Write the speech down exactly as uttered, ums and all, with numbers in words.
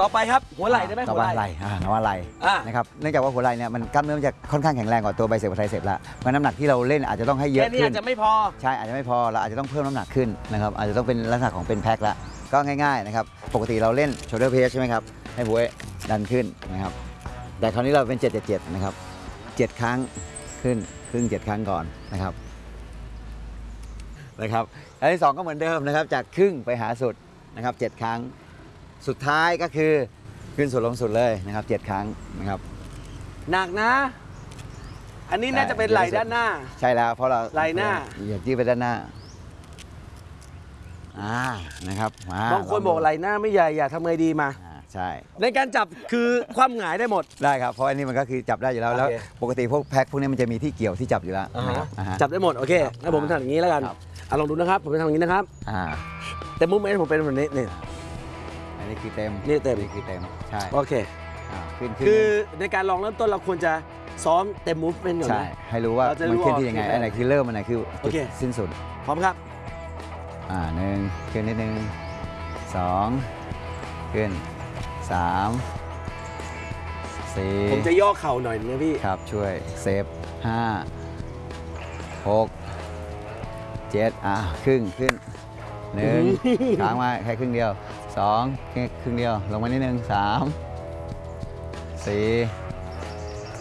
ต่อไปครับหัวไหล่ได้ไหมต่อหัวไปไหไหล่ล่หัวไหล่นะครับเนื่องจากว่าหัวไหล่เนี่ยมันกล้ามเนื้อมันจะค่อนข้างแข็งแรงกว่าตัวไบเซปกับไทรเซปละเพราะน้ำหนักที่เราเล่นอาจจะต้องให้เยอะแค่นี้ขึ้อาน จจะไม่พอใช่อาจจะไม่พอเราอาจจะต้องเพิ่มน้ำหนักขึ้นนะครับอาจจะต้องเป็นลักษณะของเป็นแพ็คละก็ง่ายๆนะครับปกติเราเล่น shoulder press ใช่ไหมครับให้หัวดันขึ้นนะครับแต่คราวนี้เราเป็นเจ็ด เจ็ด เจ็ดนะครับเจ็ดครั้งขึ้นครึ่งเจ็ดครั้งก่อนนะครับนะครับอันที่สองก็เหมือนเดิมนะครับจากครึ่งไปหาสุดนะครับเจ็ดครั้งสุดท้ายก็คือขึ้นสุดลงสุดเลยนะครับเจ็ดครั้งนะครับหนักนะ อันนี้น่าจะเป็นไหล่ด้านหน้าใช่แล้วเพราะเราไหล่หน้าอย่ายืดไปด้านหน้าอ่านะครับมาบางคนบอกไหล่หน้าไม่ใหญ่อยากทำไงดีมาอ่าใช่ในการจับคือความหงายได้หมดได้ครับเพราะอันนี้มันก็คือจับได้อยู่แล้วแล้วโอเคปกติพวกแพ็คพวกนี้มันจะมีที่เกี่ยวที่จับอยู่แล้วนะครับอ่าฮะจับได้หมดโอเคงั้นผมทำอย่างนี้แล้วกันครับอ่ะลองดูนะครับผมจะทำอย่างนี้นะครับอ่าแต่มุมเมนต์ผมเป็นแบบนี้นี่อันนี้คือเต็มนี่เต็มนี่คือเต็มใช่โอเคอ่าขึ้นขึ้นคือในการลองเริ่มต้นเราควรจะซ้อมเต็มมูฟเป็นก่อนใช่นะให้รู้ว่าเราจะรู้มันขึ้นที่ยังไงว่าอันไหนคือเริ่มอันไหนคือโอจุดเคสิ้นสุดพร้อมครับอ่าหนึ่งขึ้นนิดนึงสองขึ้นสามสี่ผมจะย่อเข่าหน่อยนะพี่ครับช่วยเซฟห้าหกเจ็ดอ่ะครึ่งขึ้นหนึ่งค้างมาแค่ครึ่งเดียวสองแค่ครึ่งเดียวลงมานิดนึงสามสี่